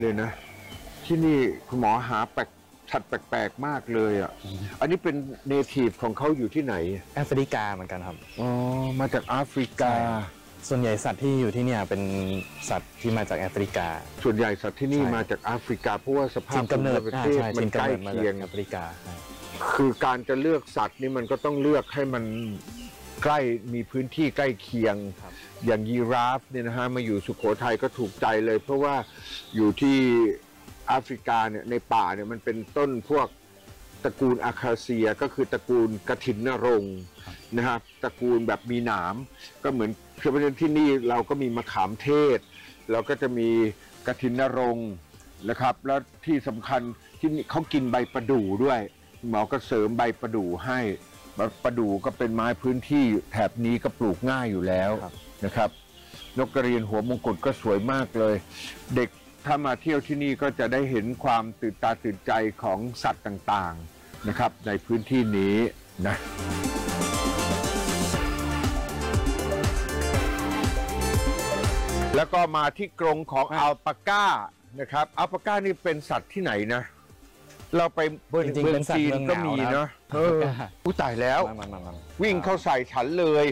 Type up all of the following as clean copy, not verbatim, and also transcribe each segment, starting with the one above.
เลยนะที่นี่คุณหมอหาสัตว์แปลกๆมากเลยอ่ะอันนี้เป็นเนทีฟของเขาอยู่ที่ไหนแอฟริกาเหมือนกันครับอ๋อมาจากแอฟริกาส่วนใหญ่สัตว์ที่อยู่ที่เนี่ยเป็นสัตว์ที่มาจากแอฟริกาส่วนใหญ่สัตว์ที่นี่มาจากแอฟริกาเพราะว่าสภาพกำเนิดประเทศมันใกล้เคียงแอฟริกาคือการจะเลือกสัตว์นี่มันก็ต้องเลือกให้มันใกล้มีพื้นที่ใกล้เคียงอย่างยีราฟเนี่ยนะฮะมาอยู่สุโขทัยก็ถูกใจเลยเพราะว่าอยู่ที่แอฟริกาเนี่ยในป่าเนี่ยมันเป็นต้นพวกตระกูลอาคาเซียก็คือตระกูลกฐินนรงค์นะครับตระกูลแบบมีหนามก็เหมือนเพราะฉะนั้นที่นี่เราก็มีมะขามเทศเราก็จะมีกฐินนรงค์นะครับแล้วที่สำคัญที่นี่เขากินใบประดู่ด้วยหมอก็เสริมใบประดู่ให้ประดู่ก็เป็นไม้พื้นที่แถบนี้ก็ปลูกง่ายอยู่แล้วนะครับนกกระเรียนหัวมงกุฎก็สวยมากเลยเด็กถ้ามาเที่ยวที่นี่ก็จะได้เห็นความตื่นตาตื่นใจของสัตว์ต่างๆนะครับในพื้นที่นี้นะแล้วก็มาที่กรงของอัลปาก้านะครับอัลปาก้านี่เป็นสัตว์ที่ไหนนะเราไปเมืองจีนก็มีเนาะผู้ตายแล้ววิ่งเข้าใส่ฉันเลย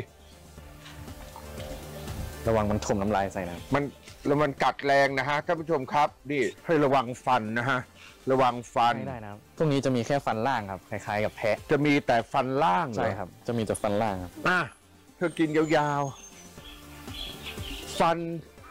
ระวังมันถมน้ำลายใส่นะมันกัดแรงนะฮะท่านผู้ชมครับนี่ให้ระวังฟันนะฮะระวังฟันไม่ได้นะตรงนี้จะมีแค่ฟันล่างครับคล้ายๆกับแพะจะมีแต่ฟันล่างใช่ครับจะมีแต่ฟันล่างครับเธอกินยาวๆฟัน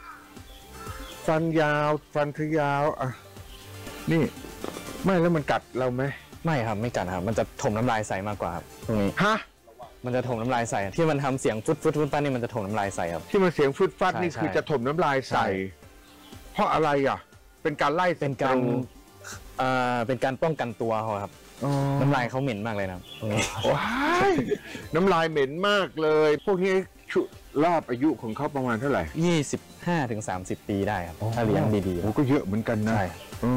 ยาวฟันเธอยาวนี่ไม่แล้วมันกัดเราไหมไม่ครับไม่กัดครับมันจะถมน้ำลายใส่มากกว่าครับตรงนี้มันจะถมน้ำลายใส่ที่มันทำเสียงฟุดฟัดนี่มันจะถมน้ำลายใส่ครับที่มันเสียงฟุดฟัดนี่คือจะถมน้ำลายใส่เพราะอะไรเป็นการไล่เป็นการป้องกันตัวเขาครับน้ำลายเขาเหม็นมากเลยนะตรงนี้ว้ายน้ำลายเหม็นมากเลยพวกนี้รอบอายุของเขาประมาณเท่าไหร่ 25 ถึง 30 ปีได้ครับถ้าเลี้ยงดีๆโอ้ก็เยอะเหมือนกันนะใช่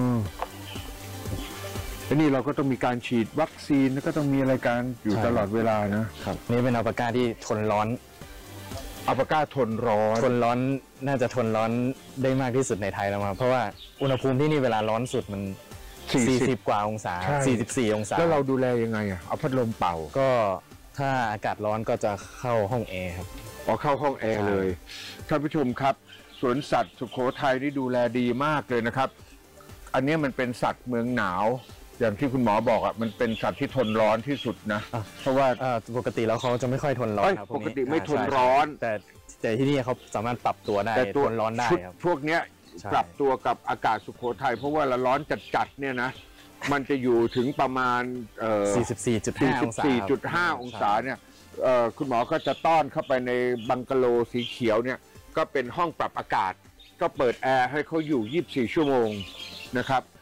ทีนี้เราก็ต้องมีการฉีดวัคซีนแล้วก็ต้องมีอะไรการอยู่ตลอดเวลานะครับนี่เป็นอัลปาก้าที่ทนร้อนอัลปาก้าทนร้อนน่าจะทนร้อนได้มากที่สุดในไทยแล้วมาเพราะว่าอุณหภูมิที่นี่เวลาร้อนสุดมัน40 กว่าองศา44 องศาแล้วเราดูแลยังไงเอาพัดลมเป่าก็ถ้าอากาศร้อนก็จะเข้าห้องแอร์ครับเข้าห้องแอร์เลยท่านผู้ชมครับสวนสัตว์สุโขทัยนี่ดูแลดีมากเลยนะครับอันนี้มันเป็นสัตว์เมืองหนาวอย่างที่คุณหมอบอกมันเป็นสัตว์ที่ทนร้อนที่สุดนะเพราะว่าปกติแล้วเขาจะไม่ค่อยทนร้อนครับปกติไม่ทนร้อนแต่ที่นี่เขาสามารถปรับตัวได้ทนร้อนได้ครับพวกเนี้ยปรับตัวกับอากาศสุโขทัยเพราะว่าร้อนจัดเนี่ยนะมันจะอยู่ถึงประมาณ 44.5 องศาเนี่ยคุณหมอก็จะต้อนเข้าไปในบังกะโลสีเขียวเนี่ยก็เป็นห้องปรับอากาศก็เปิดแอร์ให้เขาอยู่24 ชั่วโมงนะครับ